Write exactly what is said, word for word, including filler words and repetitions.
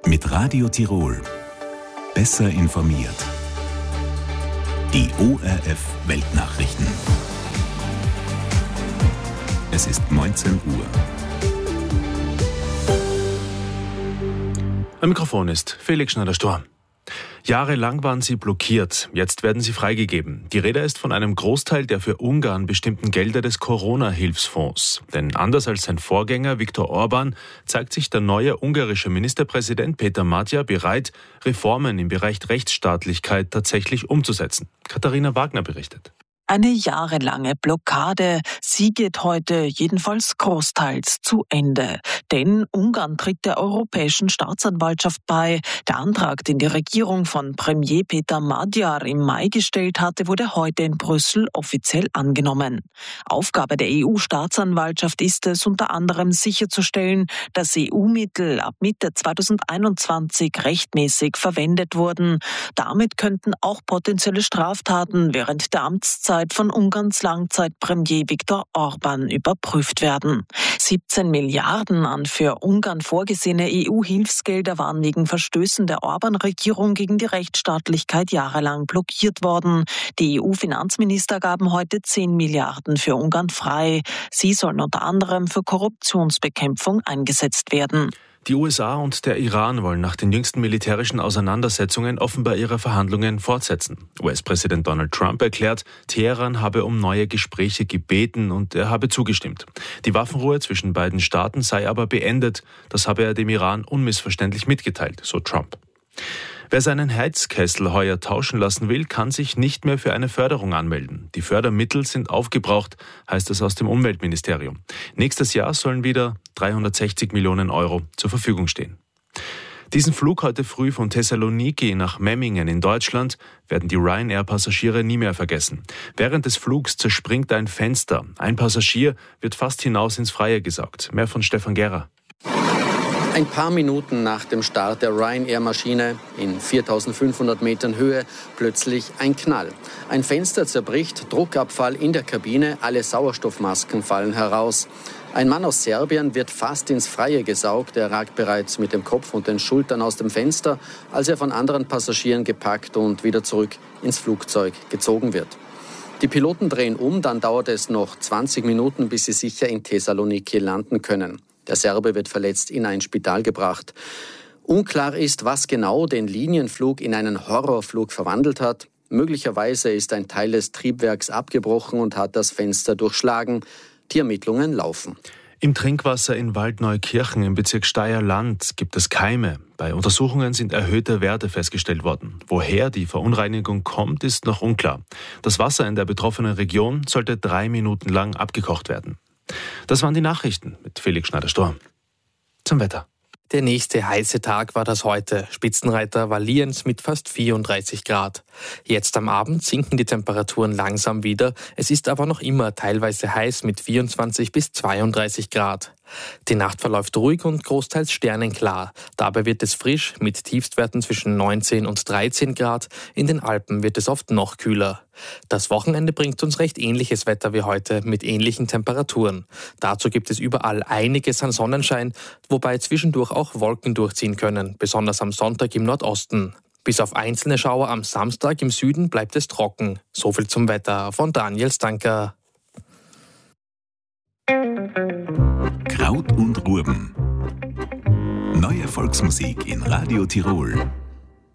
Mit Radio Tirol. Besser informiert. Die O R F Weltnachrichten. Es ist neunzehn Uhr. Am Mikrofon ist Felix Schneider-Stor. Jahrelang waren sie blockiert, jetzt werden sie freigegeben. Die Rede ist von einem Großteil der für Ungarn bestimmten Gelder des Corona-Hilfsfonds. Denn anders als sein Vorgänger Viktor Orbán zeigt sich der neue ungarische Ministerpräsident Péter Magyar bereit, Reformen im Bereich Rechtsstaatlichkeit tatsächlich umzusetzen. Katharina Wagner berichtet. Eine jahrelange Blockade, sie geht heute jedenfalls großteils zu Ende. Denn Ungarn tritt der Europäischen Staatsanwaltschaft bei. Der Antrag, den die Regierung von Premier Péter Magyar im Mai gestellt hatte, wurde heute in Brüssel offiziell angenommen. Aufgabe der E U-Staatsanwaltschaft ist es, unter anderem sicherzustellen, dass E U-Mittel ab Mitte zweitausendeinundzwanzig rechtmäßig verwendet wurden. Damit könnten auch potenzielle Straftaten während der Amtszeit von Ungarns Langzeitpremier Viktor Orbán überprüft werden. siebzehn Milliarden an für Ungarn vorgesehene E U-Hilfsgelder waren wegen Verstößen der Orbán-Regierung gegen die Rechtsstaatlichkeit jahrelang blockiert worden. Die E U-Finanzminister gaben heute zehn Milliarden für Ungarn frei. Sie sollen unter anderem für Korruptionsbekämpfung eingesetzt werden. Die U S A und der Iran wollen nach den jüngsten militärischen Auseinandersetzungen offenbar ihre Verhandlungen fortsetzen. U S-Präsident Donald Trump erklärt, Teheran habe um neue Gespräche gebeten und er habe zugestimmt. Die Waffenruhe zwischen beiden Staaten sei aber beendet. Das habe er dem Iran unmissverständlich mitgeteilt, so Trump. Wer seinen Heizkessel heuer tauschen lassen will, kann sich nicht mehr für eine Förderung anmelden. Die Fördermittel sind aufgebraucht, heißt es aus dem Umweltministerium. Nächstes Jahr sollen wieder dreihundertsechzig Millionen Euro zur Verfügung stehen. Diesen Flug heute früh von Thessaloniki nach Memmingen in Deutschland werden die Ryanair-Passagiere nie mehr vergessen. Während des Flugs zerspringt ein Fenster. Ein Passagier wird fast hinaus ins Freie gesaugt. Mehr von Stefan Gera. Ein paar Minuten nach dem Start der Ryanair-Maschine in viertausendfünfhundert Metern Höhe plötzlich ein Knall. Ein Fenster zerbricht, Druckabfall in der Kabine, alle Sauerstoffmasken fallen heraus. Ein Mann aus Serbien wird fast ins Freie gesaugt. Er ragt bereits mit dem Kopf und den Schultern aus dem Fenster, als er von anderen Passagieren gepackt und wieder zurück ins Flugzeug gezogen wird. Die Piloten drehen um, dann dauert es noch zwanzig Minuten, bis sie sicher in Thessaloniki landen können. Der Serbe wird verletzt in ein Spital gebracht. Unklar ist, was genau den Linienflug in einen Horrorflug verwandelt hat. Möglicherweise ist ein Teil des Triebwerks abgebrochen und hat das Fenster durchschlagen. Die Ermittlungen laufen. Im Trinkwasser in Waldneukirchen im Bezirk Steyr-Land gibt es Keime. Bei Untersuchungen sind erhöhte Werte festgestellt worden. Woher die Verunreinigung kommt, ist noch unklar. Das Wasser in der betroffenen Region sollte drei Minuten lang abgekocht werden. Das waren die Nachrichten mit Felix Schneider-Stor. Zum Wetter. Der nächste heiße Tag war das heute. Spitzenreiter war Lienz mit fast vierunddreißig Grad. Jetzt am Abend sinken die Temperaturen langsam wieder. Es ist aber noch immer teilweise heiß mit vierundzwanzig bis zweiunddreißig Grad. Die Nacht verläuft ruhig und großteils sternenklar. Dabei wird es frisch mit Tiefstwerten zwischen neunzehn und dreizehn Grad. In den Alpen wird es oft noch kühler. Das Wochenende bringt uns recht ähnliches Wetter wie heute mit ähnlichen Temperaturen. Dazu gibt es überall einiges an Sonnenschein, wobei zwischendurch auch Wolken durchziehen können, besonders am Sonntag im Nordosten. Bis auf einzelne Schauer am Samstag im Süden bleibt es trocken. Soviel zum Wetter von Daniel Stanker. Kraut und Rüben. Neue Volksmusik in Radio Tirol.